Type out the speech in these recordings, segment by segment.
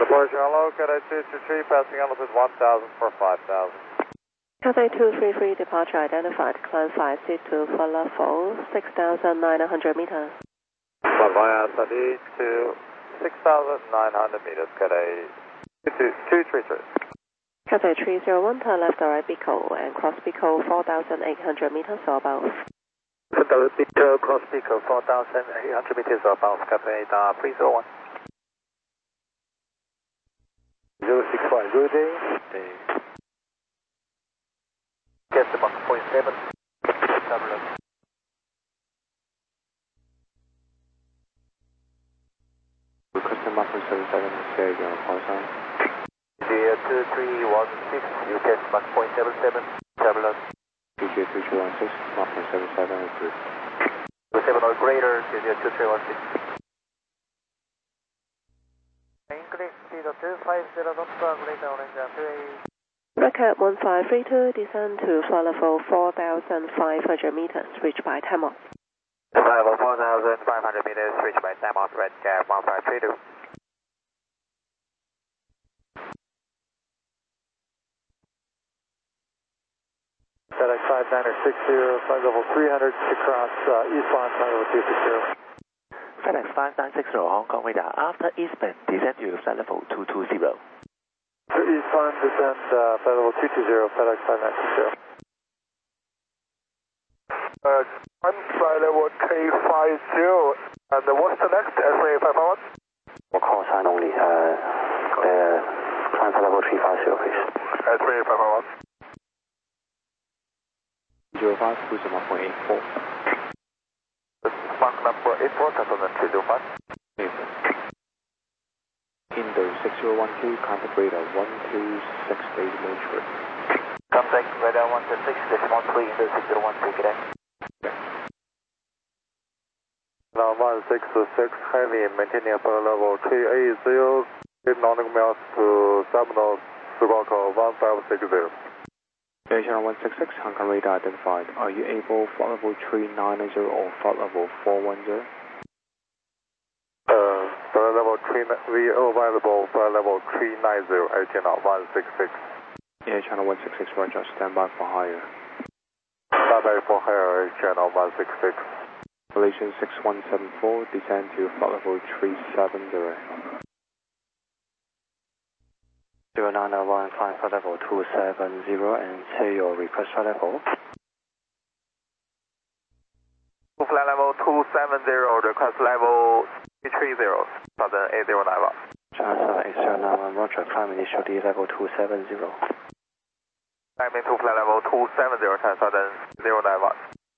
Departure hello, Cathay 223, passing altitude 1000 for 5000. Cathay 233, departure identified, climb 5C2 for level 6,900 meters. Via Sadi to 6,900 meters, Cathay 233. Cathay 301, turn left or right Pico and cross Pico 4,800 meters or above. Pico, cross Pico 4,800 meters or above, Cathay 301. 065, routing. Get the 1.7. Requesting Mach 77, stay on call sign. India 2316, you test Mach 0.77, turbulence. India 2316, Mach 0.77, approved. 7 or greater, India 2316. Increase speed of 250 knots, greater orange and 2A. Record 1532, descend to floor level 4,500 meters, reached by Tamot. Level 4,500 meters, reached by Tamot, red cap 1532. FedEx 5960, flight level 300, across eastbound, flight level 260. FedEx 5960 Hong Kong radar, after eastbound, descend to flight level 220. Eastbound, descend flight level 220, FedEx 5960. I'm flight level K50, and what's the next, S-Ray 551? Call sign only, climb flight level 350 please. S-Ray 551. 05, cruise Mach 184. Mark number 84, Tanzania 305. Indo 6012, contact radar 126 decimal 3. Contact radar 126 decimal 3, Indo 6012, good day. Now 166, heavy, maintaining flight level 380, 8 nautical miles to Seminole, Squawk 1560. Air Channel 166, Hong Kong radar identified. Are you able flight level 390 or flight level 410? Flight level 3, we available flight level 390, Air Channel 166. Air Channel 166, roger, stand by for higher. Stand by for higher, Air Channel 166. Malaysian 6174, descend to flight level 370. 0901, climb flight level 270 and say your request flight level. Flight level 270, request level 330, Southern 809. China 8091, roger, climb initially level 270. Climbing to flight level 270, Southern 091.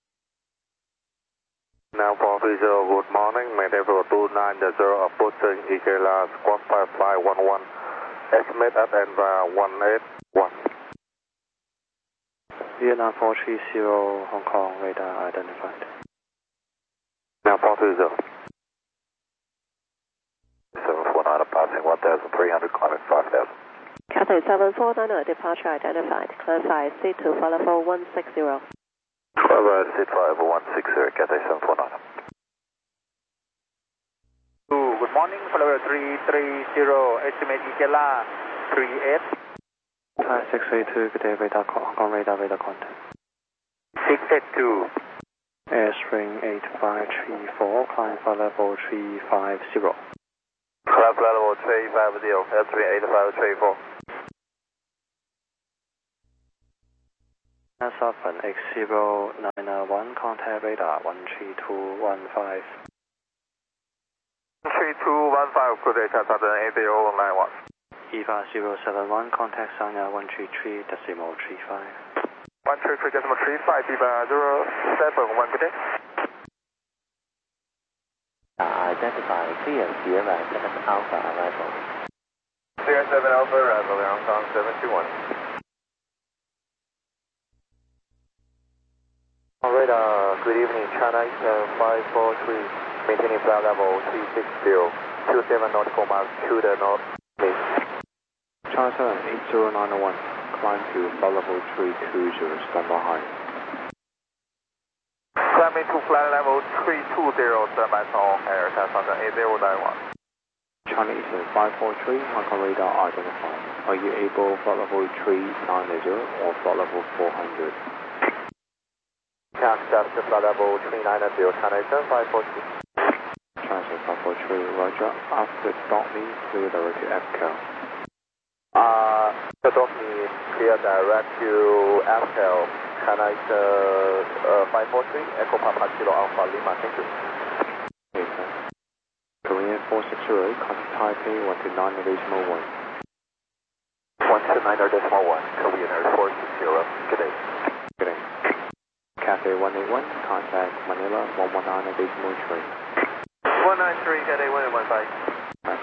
Now for visual, good morning, maintain for 290, approaching Ikela, squawk 5511. Estimate at and 181. Vietnam 430 Hong Kong radar identified. Now 420. 749 passing 1,300, climbing 5,000. Cathay 749, departure identified, climb 5C2 for level 160. Sit 5160, Cathay 749. Good morning, follower 330, estimate Ikela 38. 5682, good day, radar call, Hong Kong radar contact. 682. Airstream 8534, climb flight level 350. Climb flight level 350, Airstream 8534. Southern X0991, contact radar 13215. 3215, good day, Southern 8091. EVA 071, contact Sanya 133.35. 133.35, EVA 071, good day. Identify clear Sierra 7 Alpha arrival. Sierra 7 Alpha arrival, Hong Kong 721. Radar, good evening, China 543, maintaining flight level 360, 27 nautical miles to the north, please. China 78091, climb to flight level 320, stand by high. Climbing to flight level 320, stand by Hong Air, Southern 8091. China Carnation 543, Hong Kong radar identified. Are you able flight level 390 or flight level 400? Accept flight level 390, Carnation 543. Transit 543, roger. After stop me, clear direct to FCO. Stop me, clear direct to FCO. Carnation 543, Echo Papa Kilo Alpha Lima, thank you. Okay, sir. Korean 460, contact Taipei 129.1. 129.1, Korean Air 460, good day. Good day. Cathay 181, contact Manila 119.3. 193, Cathay 115. Right.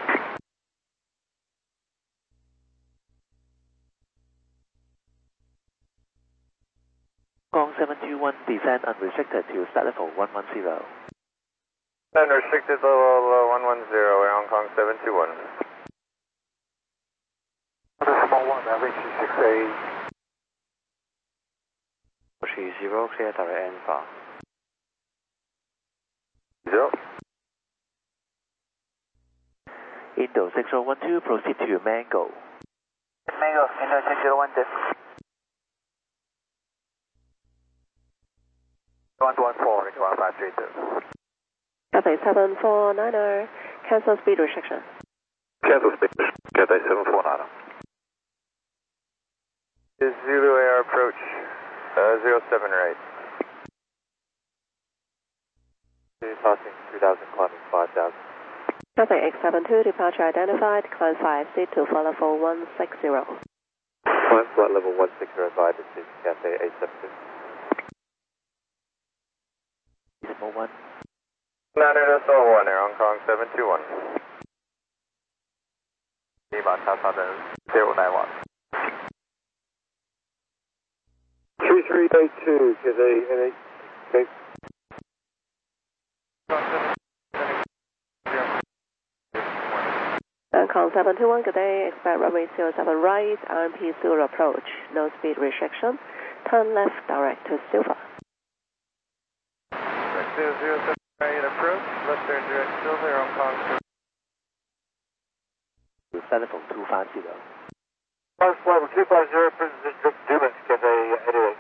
Hong Kong 721, descend unrestricted to set level 110. Unrestricted level 110, Hong Kong 721. Small 1, average 6A. 30, clear direct Alpha. 0. Indo 6012, proceed to Mango. Mango, Indo 6012. 114, require 532. Cathay 7490, cancel speed restriction. Cancel speed, Cathay 749. Zulu Air approach 07 right. Passing 3000, climbing 5000. Cathay X72, departure identified, climb 5, seat to flight level 160. Climb flight level 160, advised to Cathay 872. Decimal 1. 901 Air Hong Kong 721. Lima Tata 091. 3382, Cathay 8. Hong Kong 721, good day, expect runway 07 right, RMP Zulu approach, no speed restriction, turn left direct to Silver. 07 right approach, left turn direct Silver, Hong Kong. Set level 250. Flight level 250, District Dumont, Cathay 88.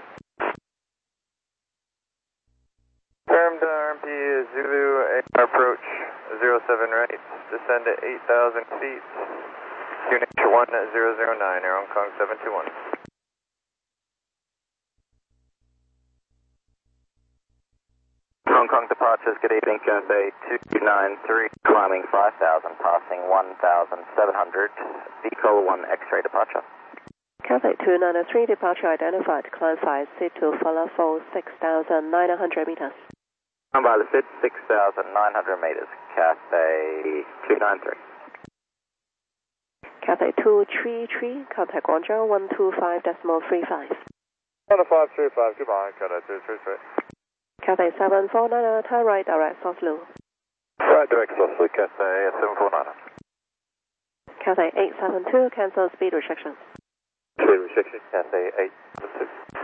Confirmed RMP Zulu Air approach 07 right, descend to 8,000 feet, QNH 1009, Air Hong Kong 721. Hong Kong departures, good evening, Cathay 293, climbing 5000, passing 1700, Deco 1 X-ray departure. Cathay 293, departure identified, climb 5, seat to flight level 6,900 meters. I'm by the fit, 6,900 meters, Cathay 293. Cathay 233, contact Guangzhou 125.35. 1535, goodbye, Cathay 233. Cathay 7490, turn right direct South Lu. Right direct South Lu, Cathay 749. Cathay 872, cancel speed restriction. Speed restriction, Cathay 872.